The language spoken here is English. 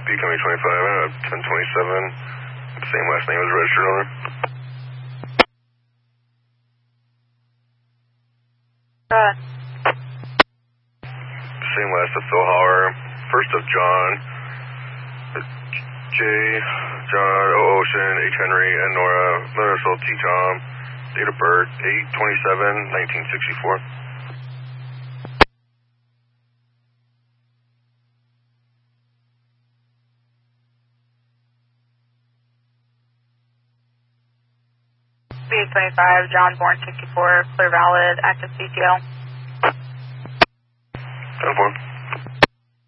becoming 25, 1027. Same last name as registered owner. Same last of Phil Hauer. First of John. J. John, O. Ocean, H. Henry, and Nora. Letter T. Tom. Date of birth, 8/27/1964. B25, John, born 64, clear valid, active CTO. 10-4.